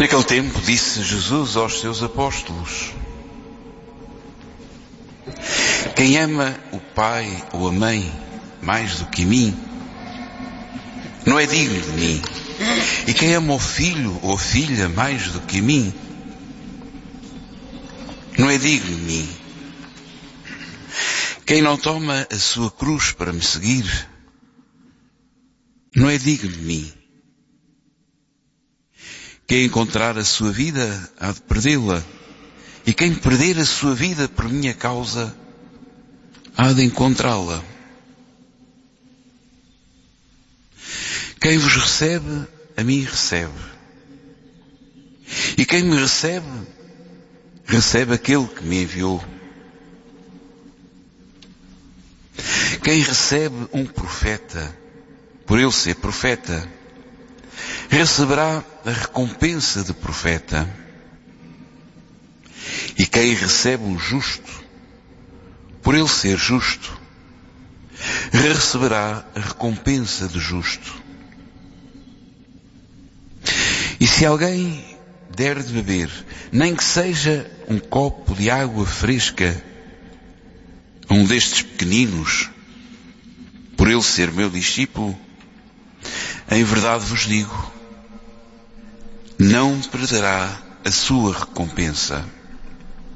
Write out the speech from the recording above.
Naquele tempo disse Jesus aos seus apóstolos: quem ama o pai ou a mãe mais do que a mim, não é digno de mim. E quem ama o filho ou a filha mais do que a mim, não é digno de mim. Quem não toma a sua cruz para me seguir, não é digno de mim. Quem encontrar a sua vida há de perdê-la, e quem perder a sua vida por minha causa há de encontrá-la. Quem vos recebe, a mim recebe. E quem me recebe, recebe aquele que me enviou. Quem recebe um profeta, por ele ser profeta, receberá a recompensa de profeta. E quem recebe um justo, por ele ser justo, receberá a recompensa de justo. E se alguém der de beber, nem que seja um copo de água fresca, a um destes pequeninos, por ele ser meu discípulo, em verdade vos digo, não perderá a sua recompensa.